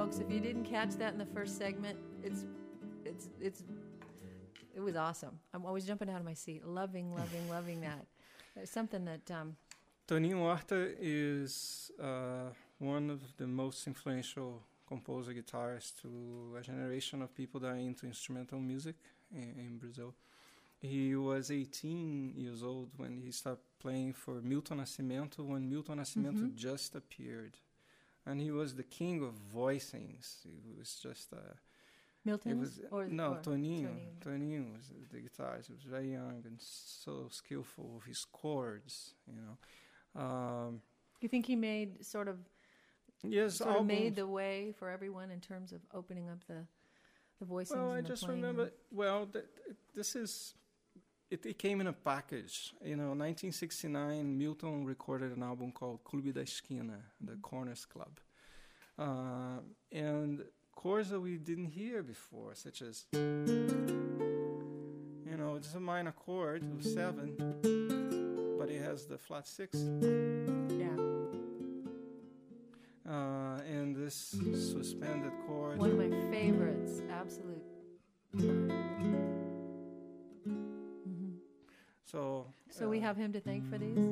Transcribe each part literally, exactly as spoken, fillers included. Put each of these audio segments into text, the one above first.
Folks, if you didn't catch that in the first segment, it's, it's, it's, it was awesome. I'm always jumping out of my seat, loving, loving, loving that. There's something that... Um, Toninho Horta is uh, one of the most influential composer guitarists to a generation of people that are into instrumental music in, in Brazil. He was eighteen years old when he started playing for Milton Nascimento, when Milton Nascimento mm-hmm. just appeared. And he was the king of voicings. He was just... Uh, Milton? Was, or, no, or Toninho. Toninho. Toninho was the guitarist. He was very young and so skillful with his chords, you know. Um, you think he made sort of... Yes, sort albums. of made the way for everyone in terms of opening up the the voicings. Well, and I the just playing. remember. Well, th- th- this is. It, it came in a package. You know, nineteen sixty-nine, Milton recorded an album called Clube da Esquina, the Corners Club, uh, and chords that we didn't hear before, such as, you know, it's a minor chord of seven, but it has the flat six. Yeah. Uh, and this suspended chord. One of my favorites, absolute. Mm-hmm. So. So uh, we have him to thank for these?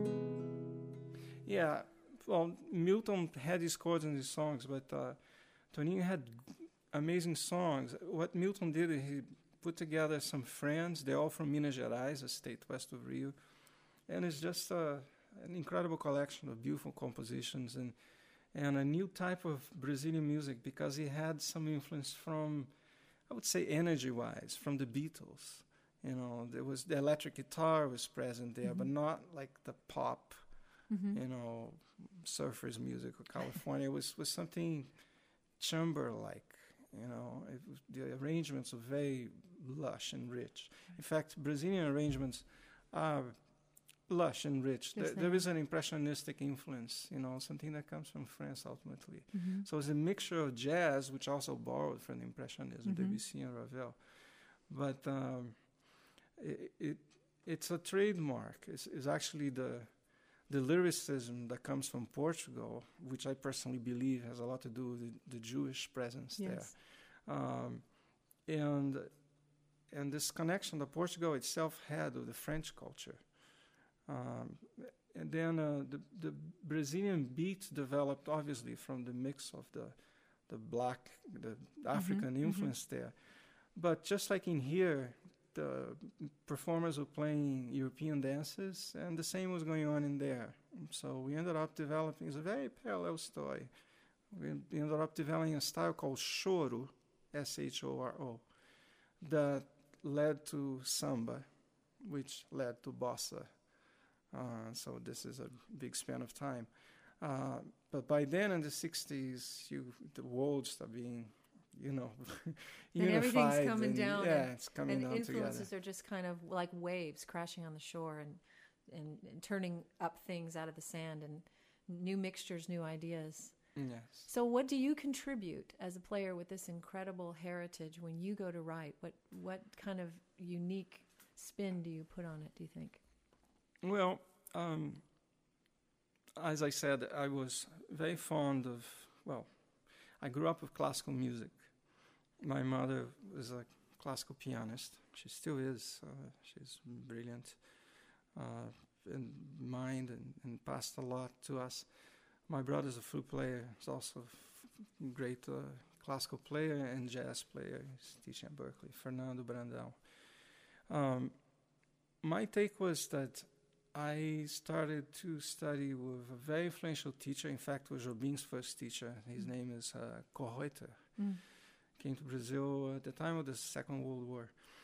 Yeah. Well, Milton had his chords in his songs, but uh, Toninho had amazing songs. What Milton did, he put together some friends. They're all from Minas Gerais, a state west of Rio. And it's just uh, an incredible collection of beautiful compositions and and a new type of Brazilian music, because he had some influence from, I would say, energy-wise, from the Beatles. You know, there was the electric guitar was present there, mm-hmm. but not like the pop, mm-hmm. you know, surfers music of California. It was, was something chamber-like, you know. It was, the arrangements were very lush and rich. In fact, Brazilian arrangements are lush and rich. There, there is an impressionistic influence, you know, something that comes from France ultimately. Mm-hmm. So it's a mixture of jazz, which also borrowed from the Impressionism, mm-hmm. Debussy and Ravel. But um, it, it it's a trademark. It's, it's actually the the lyricism that comes from Portugal, which I personally believe has a lot to do with the, the Jewish presence yes. there. Um, and and this connection that Portugal itself had with the French culture. Um, and then uh, the, the Brazilian beat developed obviously from the mix of the the black, the African mm-hmm, influence mm-hmm. there. But just like in here, the performers were playing European dances, and the same was going on in there. So we ended up developing, it's a very parallel story. We ended up developing a style called choro, S H O R O, that led to samba, which led to bossa. Uh, so this is a big span of time. Uh, but by then, in the sixties, you, the world started being, you know, unified. And everything's coming and, down. Yeah, and, it's coming and down together. And influences are just kind of like waves crashing on the shore and, and, and turning up things out of the sand and new mixtures, new ideas. Yes. So what do you contribute as a player with this incredible heritage when you go to write? What what kind of unique spin do you put on it, do you think? Well, um, as I said, I was very fond of, well, I grew up with classical music. My mother was a classical pianist. She still is. Uh, she's brilliant uh, in mind and, and passed a lot to us. My brother's a flute player. He's also a f- great uh, classical player and jazz player. He's teaching at Berkeley, Fernando Brandão. Um, my take was that I started to study with a very influential teacher. In fact, was Jobim's first teacher. His mm. name is uh, Kohreuter. Mm. Came to Brazil at the time of the Second World War.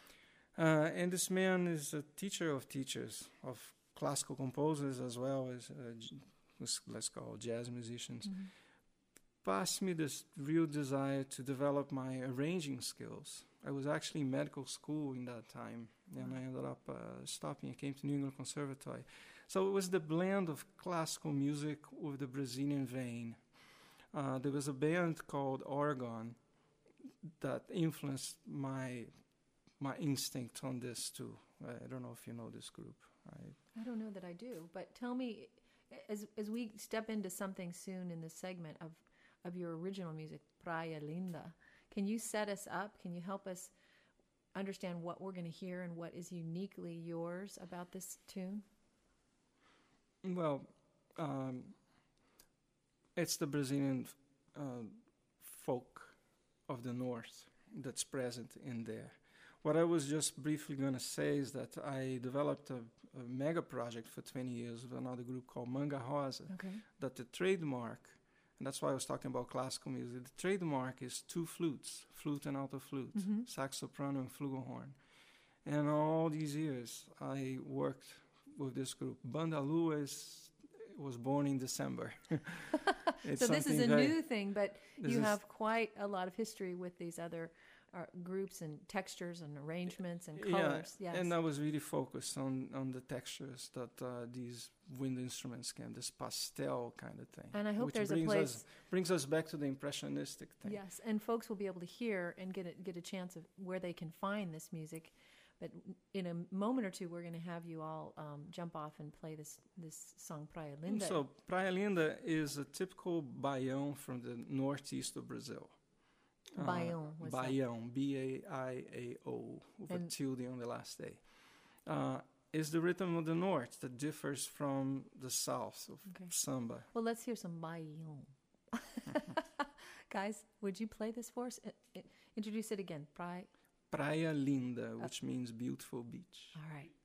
Uh, and this man is a teacher of teachers, of classical composers as well as, uh, j- let's call jazz musicians. Mm. Passed me this real desire to develop my arranging skills. I was actually in medical school in that time, and I ended up uh, stopping. I came to New England Conservatory. So it was the blend of classical music with the Brazilian vein. Uh, there was a band called Oregon that influenced my my instinct on this too. I don't know if you know this group. I, I don't know that I do, but tell me, as as we step into something soon in this segment of of your original music, Praia Linda. Can you set us up? Can you help us understand what we're going to hear and what is uniquely yours about this tune? Well, um, it's the Brazilian uh, folk of the North that's present in there. What I was just briefly going to say is that I developed a, a mega project for twenty years with another group called Manga Rosa, Okay. that the trademark, and that's why I was talking about classical music, the trademark is two flutes, flute and alto flute, Mhm. sax soprano and flugelhorn. And all these years, I worked with this group. Banda Lua is, was born in December. It's So this is a something very- new thing, but this you is- have quite a lot of history with these other uh, groups and textures and arrangements and colors. Yeah, Yes. and I was really focused on, on the textures that uh, these wind instruments can, this pastel kind of thing. And I hope which there's a brings place- us, brings us back to the impressionistic thing. Yes, and folks will be able to hear and get a, get a chance of where they can find this music. But in a moment or two, we're going to have you all um, jump off and play this this song Praia Linda. So Praia Linda is a typical baião from the northeast of Brazil. Baião, what's that? Baião, B A I A O, with And- a tilde on the last A. Uh, is the rhythm of the north that differs from the south of Okay. samba. Well, let's hear some Baião. Guys, would you play this for us? I- I- introduce it again. Praia. Praia Linda, which means beautiful beach. All right.